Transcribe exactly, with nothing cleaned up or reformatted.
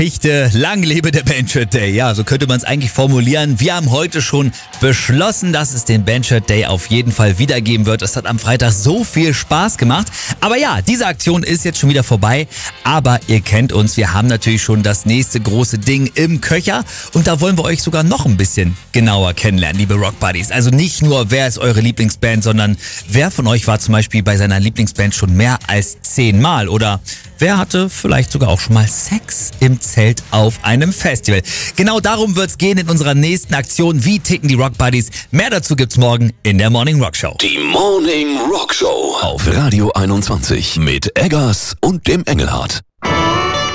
Geschichte, lang lebe der Bandshirt Day. Ja, so könnte man es eigentlich formulieren. Wir haben heute schon beschlossen, dass es den Bandshirt Day auf jeden Fall wiedergeben wird. Es hat am Freitag so viel Spaß gemacht. Aber ja, diese Aktion ist jetzt schon wieder vorbei. Aber ihr kennt uns, wir haben natürlich schon das nächste große Ding im Köcher. Und da wollen wir euch sogar noch ein bisschen genauer kennenlernen, liebe Rock Buddies. Also nicht nur, wer ist eure Lieblingsband, sondern wer von euch war zum Beispiel bei seiner Lieblingsband schon mehr als zehnmal? Oder wer hatte vielleicht sogar auch schon mal Sex im Zelt auf einem Festival? Genau darum wird's gehen in unserer nächsten Aktion. Wie ticken die Rock Buddies? Mehr dazu gibt's morgen in der Morning Rock Show. Die Morning Rock Show auf Radio einundzwanzig mit Eggers und dem Engelhardt.